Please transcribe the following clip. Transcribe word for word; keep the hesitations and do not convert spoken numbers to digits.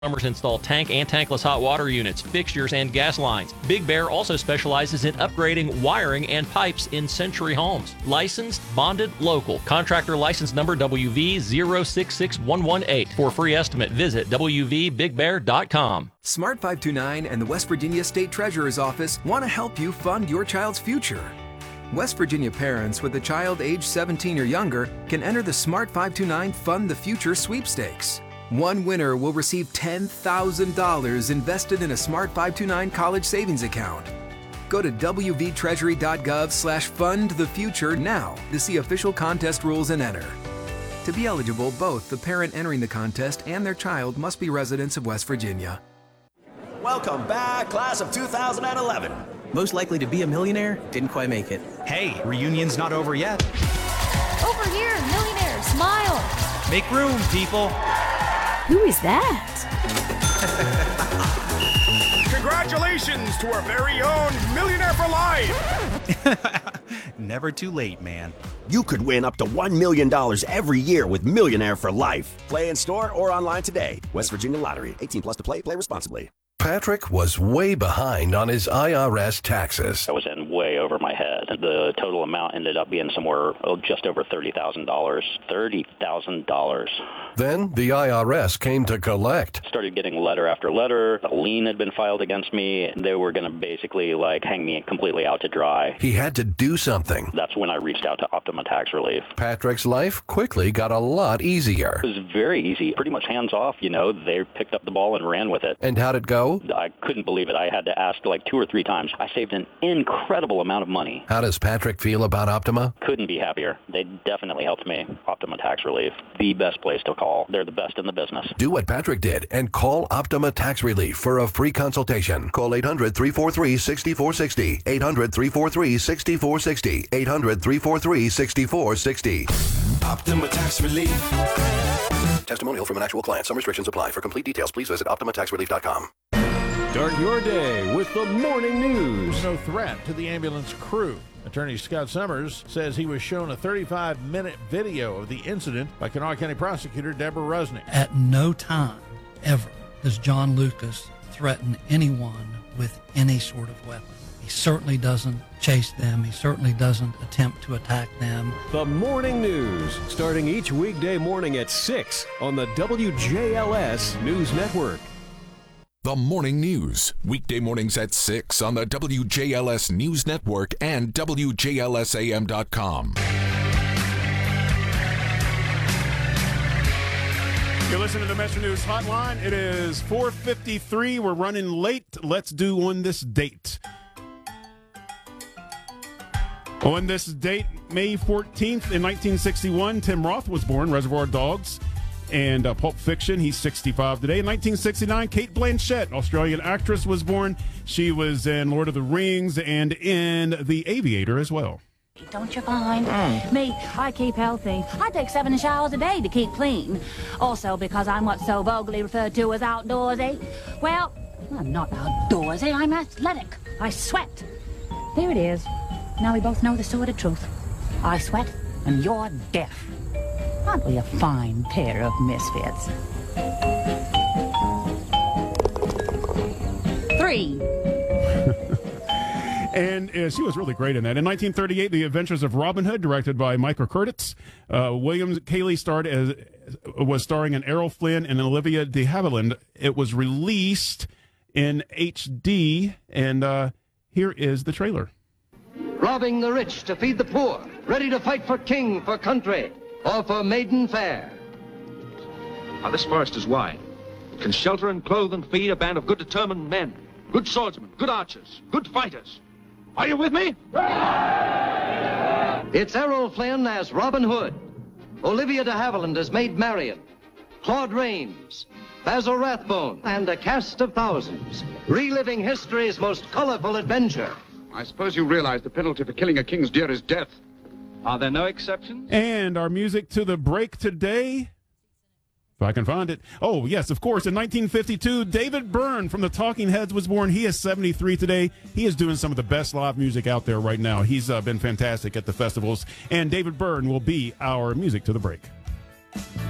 Plumbers install tank and tankless hot water units, fixtures, and gas lines. Big Bear also specializes in upgrading wiring and pipes in Century Homes. Licensed, bonded, local. Contractor license number W V zero six six one one eight. For a free estimate, visit W V big bear dot com. Smart five two nine and the West Virginia State Treasurer's Office want to help you fund your child's future. West Virginia parents with a child age seventeen or younger can enter the Smart five two nine Fund the Future sweepstakes. One winner will receive ten thousand dollars invested in a Smart five two nine college savings account. Go to w v treasury dot gov slash fund the future now to see official contest rules and enter. To be eligible, both the parent entering the contest and their child must be residents of West Virginia. Welcome back, class of two thousand eleven. Most likely to be a millionaire, didn't quite make it. Hey, reunion's not over yet. Over here, millionaire, smile. Make room, people. Who is that? Congratulations to our very own Millionaire for Life! Never too late, man. You could win up to one million dollars every year with Millionaire for Life. Play in store or online today. West Virginia Lottery. eighteen plus to play. Play responsibly. Patrick was way behind on his I R S taxes. I was in way over my head. The total amount ended up being somewhere oh, just over thirty thousand dollars. thirty thousand dollars. Then the I R S came to collect. Started getting letter after letter. A lien had been filed against me. They were going to basically like hang me completely out to dry. He had to do something. That's when I reached out to Optima Tax Relief. Patrick's life quickly got a lot easier. It was very easy. Pretty much hands off, you know. They picked up the ball and ran with it. And how'd it go? I couldn't believe it. I had to ask like two or three times. I saved an incredible amount of money. How does Patrick feel about Optima? Couldn't be happier. They definitely helped me. Optima Tax Relief, the best place to call. They're the best in the business. Do what Patrick did and call Optima Tax Relief for a free consultation. Call eight hundred, three four three, six four six zero. eight hundred, three four three, six four six zero. eight hundred, three four three, six four six zero. Optima Tax Relief. Testimonial from an actual client. Some restrictions apply. For complete details, please visit optima tax relief dot com. Start your day with the morning news. No threat to the ambulance crew. Attorney Scott Summers says he was shown a thirty-five minute video of the incident by Kanawha County Prosecutor Deborah Rusnick. At no time, ever, does John Lucas threaten anyone with any sort of weapon. He certainly doesn't chase them. He certainly doesn't attempt to attack them. The morning news, starting each weekday morning at six on the W J L S News Network. The Morning News, weekday mornings at six on the W J L S News Network and W J L S A M dot com. You're listening to the Metro News Hotline. It is four fifty-three. We're running late. Let's do on this date. On this date, May fourteenth in nineteen sixty-one, Tim Roth was born, Reservoir Dogs and uh, Pulp Fiction. He's sixty-five today. In nineteen sixty-nine, Cate Blanchett, Australian actress, was born. She was in Lord of the Rings and in The Aviator as well. Don't you find? Mm. Me, I keep healthy. I take seven showers a day to keep clean. Also because I'm what's so vulgarly referred to as outdoorsy. Well, I'm not outdoorsy. I'm athletic. I sweat. There it is. Now we both know the sordid truth. I sweat and you're deaf. Aren't we a fine pair of misfits? Three. And uh, she was really great in that. In nineteen thirty-eight, The Adventures of Robin Hood, directed by Michael Curtiz. Uh, William Cayley starred as was starring in Errol Flynn and Olivia de Havilland. It was released in H D, and uh, here is the trailer. Robbing the rich to feed the poor, ready to fight for king, for country, or for maiden fair. Now, this forest is wide. It can shelter and clothe and feed a band of good determined men, good swordsmen, good archers, good fighters. Are you with me? It's Errol Flynn as Robin Hood. Olivia de Havilland as Maid Marian. Claude Rains, Basil Rathbone, and a cast of thousands, reliving history's most colorful adventure. I suppose you realize the penalty for killing a king's deer is death. Are there no exceptions? And our music to the break today, if I can find it. Oh, yes, of course. In nineteen fifty-two, David Byrne from the Talking Heads was born. He is seventy-three today. He is doing some of the best live music out there right now. He's uh, been fantastic at the festivals. And David Byrne will be our music to the break.